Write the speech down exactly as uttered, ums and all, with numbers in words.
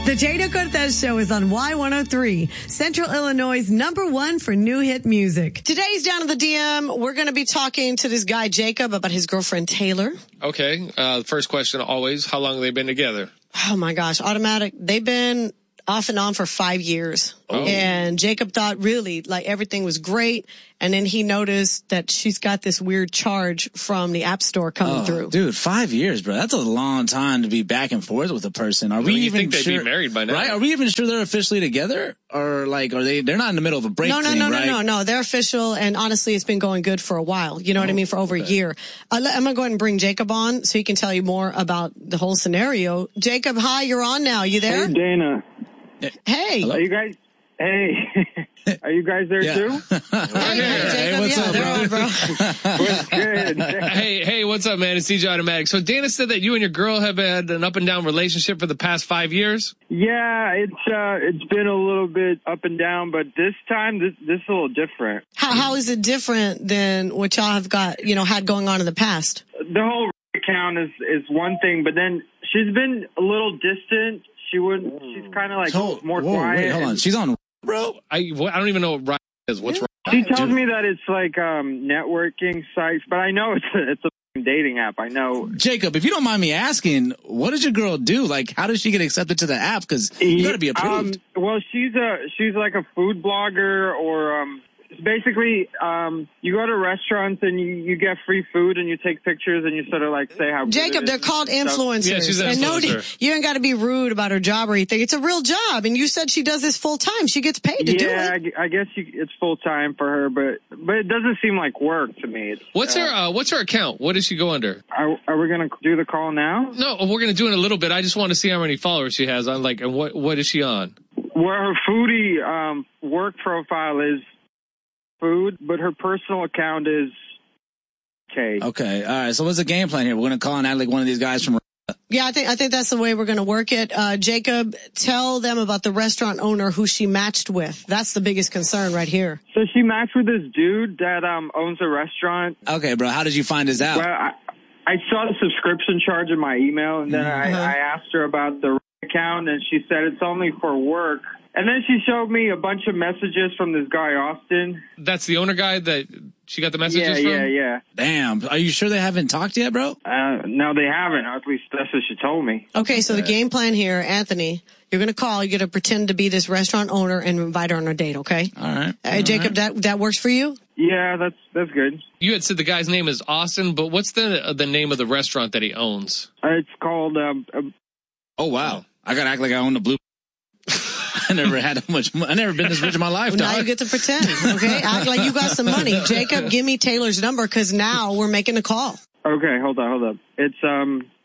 The Jada Cortez Show is on Y one oh three, Central Illinois' number one for new hit music. Today's Down to the D M, we're going to be talking to this guy, Jacob, about his girlfriend, Taylor. Okay. Uh, the first question always, how long have they been together? Oh, my gosh. Automatic. They've been off and on for five years. Oh. And Jacob thought really like everything was great. And then he noticed that she's got this weird charge from the App Store coming oh, through. Dude, five years, bro. That's a long time to be back and forth with a person. Are we you even think they'd sure, be married by now? Right? Are we even sure they're officially together? Or like, are they, they're not in the middle of a break No, no, thing, no, right? no, no, no. They're official. And honestly, it's been going good for a while. You know what oh, I mean? For over okay. a year. Uh, I'm going to go ahead and bring Jacob on so he can tell you more about the whole scenario. Jacob, hi, you're on now. You there? Hey, Dana. Hey. Hello? Are you guys? Hey. Are you guys there yeah. too? hey, hey, Jacob. Hey, what's yeah, up, they're on, bro. What's good? hey, hey, what's up, man? It's D J Automatic. So Dana said that you and your girl have had an up and down relationship for the past five years. Yeah, it's uh, it's been a little bit up and down, but this time this this is a little different. How how is it different than what y'all have got, you know, had going on in the past? The whole account is is one thing, but then she's been a little distant. She wouldn't. She's kind of like so, more whoa, quiet. Wait, hold on. She's on, bro. I what, I don't even know what Ryan is. What's Ryan? She tells me that it's like um networking sites, but I know it's a, it's a dating app. I know. Jacob, if you don't mind me asking, what does your girl do? Like, how does she get accepted to the app? Because you got to be approved. Um, well, she's a she's like a food blogger, or um, basically um, you go to restaurants and you, you get free food and you take pictures and you sort of like say how. Jacob, they're called influencers. Yeah, she's an and influencer. No, you ain't got to be rude about her job or anything. It's a real job, and you said she does this full time. She gets paid to yeah, do it. Yeah, I guess you, it's full time for her, but but it doesn't seem like work to me. It's, what's uh, her uh, What's her account? What does she go under? Are, are we gonna do the call now? No, we're gonna do it in a little bit. I just want to see how many followers she has on. Like, and what what is she on? Well, her foodie um, work profile is food, but her personal account is K. Okay, all right. So what's the game plan here? We're gonna call and act like one of these guys from. Yeah, I think I think that's the way we're going to work it. Uh, Jacob, tell them about the restaurant owner who she matched with. That's the biggest concern right here. So she matched with this dude that um, owns a restaurant. Okay, bro. How did you find this out? Well, I, I saw the subscription charge in my email, and then mm-hmm. I, I asked her about the account, and she said it's only for work. And then she showed me a bunch of messages from this guy, Austin. That's the owner guy that she got the messages yeah, from? Yeah, yeah, yeah. Damn. Are you sure they haven't talked yet, bro? Uh, no, they haven't. Or at least that's what she told me. Okay, so the game plan here, Anthony, you're going to call, you're going to pretend to be this restaurant owner and invite her on a date, okay? All right. Uh, All Jacob, right. that that works for you? Yeah, that's that's good. You had said the guy's name is Austin, but what's the the name of the restaurant that he owns? Uh, it's called... Um, uh, oh, wow. I got to act like I own the blue... I never had that much money. I never been this rich in my life, well, dog. Now you get to pretend, okay? Act like you got some money. Jacob, give me Taylor's number because now we're making a call. Okay, hold on, hold on. It's um